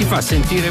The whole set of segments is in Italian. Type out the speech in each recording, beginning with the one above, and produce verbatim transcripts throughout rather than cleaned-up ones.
ti fa sentire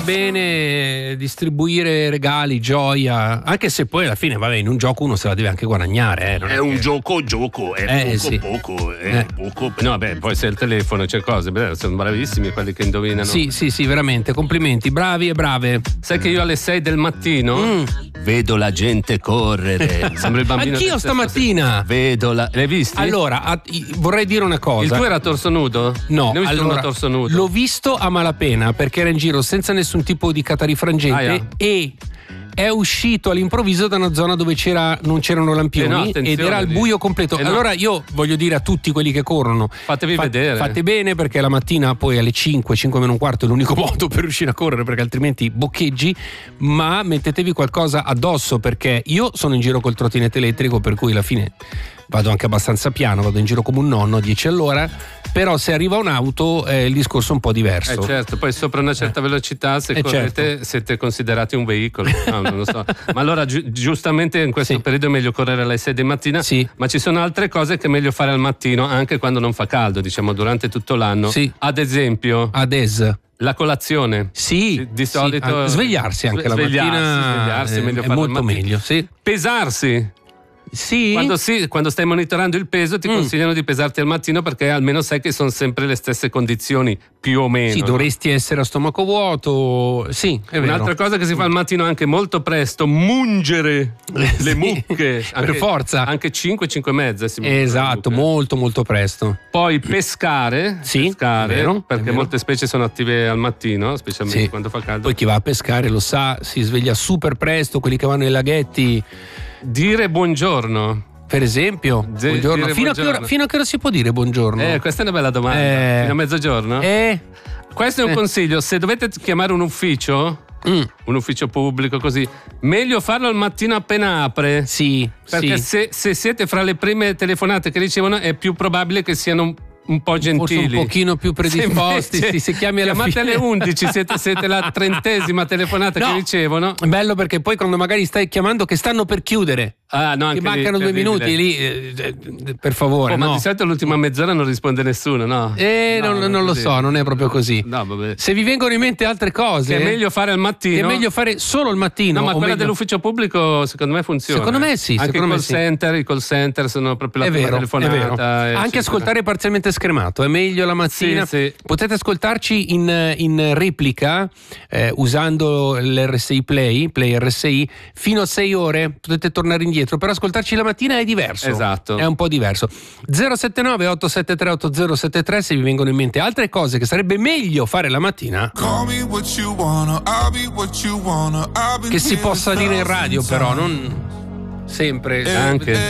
bene, distribuire regali, gioia, anche se poi alla fine, vabbè, in un gioco uno se la deve anche guadagnare. Eh, non è, è un che... gioco, gioco, è eh, poco, sì. poco, è eh. poco. No, beh, poi se il telefono c'è cose, beh, sono bravissimi quelli che indovinano. Sì, sì, sì, veramente, complimenti, bravi e brave. Sai che io alle sei del mattino Mm. vedo la gente correre. Sembra il bambino. Anch'io del stamattina. Vedo la. L'hai visti? Allora, a- i- vorrei dire una cosa. Il tuo era a torso nudo? No, Ne ho visto allora, uno a torso nudo. l'ho visto a malapena perché era in giro senza nessun tipo di catarifrangente Ah, yeah. e è uscito all'improvviso da una zona dove c'era, non c'erano lampioni Eh no, attenzione ed era al lì. buio completo. Eh no. Allora io voglio dire a tutti quelli che corrono, Fatevi vedere. Fate bene, perché la mattina poi alle cinque, cinque meno un quarto è l'unico modo per riuscire a correre, perché altrimenti boccheggi, ma mettetevi qualcosa addosso, perché io sono in giro col trottinetto elettrico, per cui alla fine vado anche abbastanza piano, vado in giro come un nonno a dieci all'ora, però se arriva un'auto eh, il discorso è un po' diverso. Eh certo, poi sopra una certa velocità se Eh, correte certo. siete considerati un veicolo. No, non lo so. Ma allora gi- giustamente in questo Sì. periodo è meglio correre alle sei di mattina, Sì. ma ci sono altre cose che è meglio fare al mattino anche quando non fa caldo, diciamo durante tutto l'anno. Sì. Ad esempio Ades. la colazione. Sì, Di, di sì, solito an- svegliarsi anche la svegliarsi, mattina svegliarsi, è è- meglio è farlo al molto mattino. meglio, sì. Pesarsi. Sì. Quando, sì, quando stai monitorando il peso ti Mm. consigliano di pesarti al mattino perché almeno sai che sono sempre le stesse condizioni, più o meno. Sì, no? dovresti essere a stomaco vuoto. Sì, è vero. Un'altra cosa che si fa al mattino anche molto presto, mungere le Sì, mucche. per forza. Anche cinque, cinque e mezza si mungono le Esatto, mucche. molto molto presto. Poi pescare, Sì, pescare è vero, è perché vero. molte specie sono attive al mattino, specialmente Sì. quando fa caldo. Poi chi va a pescare lo sa, si sveglia super presto, quelli che vanno ai laghetti, Dire buongiorno. per esempio. Ze- buongiorno. dire Fino, A che buongiorno. ora, fino a che ora si può dire buongiorno? Eh, questa è una bella domanda. Eh. Fino a mezzogiorno? Eh? Questo è un Eh. consiglio, se dovete chiamare un ufficio, Mm. un ufficio pubblico così, meglio farlo al mattino appena apre. Sì, Perché sì. se, se siete fra le prime telefonate che ricevono è più probabile che siano un, un po' gentili. Forse un pochino più predisposti, Se invece sì, se chiami alla chiamate fine. alle undici, siete, siete la trentesima telefonata No. che ricevono. È bello perché poi quando magari stai chiamando che stanno per chiudere, Ah, no, ti anche lì, mancano due terribile. minuti lì, eh, eh, per favore, Oh, ma no. di solito l'ultima mezz'ora non risponde nessuno, no? Eh, No, non, non lo così. so, non è proprio così. No, vabbè. Se vi vengono in mente altre cose, Che è meglio fare al mattino. che è meglio fare solo al mattino. No, ma o quella meglio- dell'ufficio pubblico secondo me funziona. Secondo me sì, Anche secondo i me call sì. center, i call center sono proprio la È prima vero, è telefonata. vero. eccetera. Anche ascoltare parzialmente scremato è meglio la mattina. Sì, sì. Potete ascoltarci in, in replica eh, usando l'R S I Play, Play R S I, fino a sei ore. Potete tornare indietro. Per ascoltarci la mattina è diverso. Esatto. È un po' diverso. zero sette nove otto sette tre otto zero sette tre se vi vengono in mente altre cose che sarebbe meglio fare la mattina, Call me what you wanna, I'll be what you wanna. I've been che si here possa a dire in thousand radio, però times. non sempre. Anche.